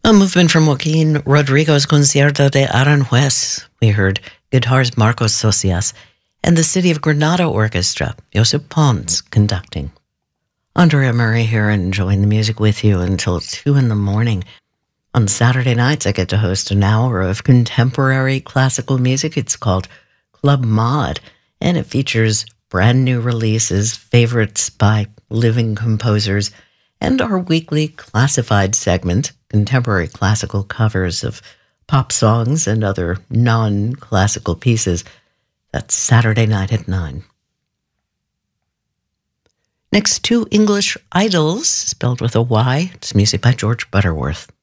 A movement from Joaquin Rodrigo's Concierto de Aranjuez. We heard guitars Marcos Socias and the City of Granada Orchestra, Josep Pons, conducting. Andrea Murray here, enjoying the music with you until 2 in the morning. On Saturday nights, I get to host an hour of contemporary classical music. It's called Club Mod, and it features brand new releases, favorites by living composers, and our weekly classified segment, contemporary classical covers of pop songs and other non-classical pieces. That's Saturday night at 9. Next, Two English Idols, spelled with a Y. It's music by George Butterworth.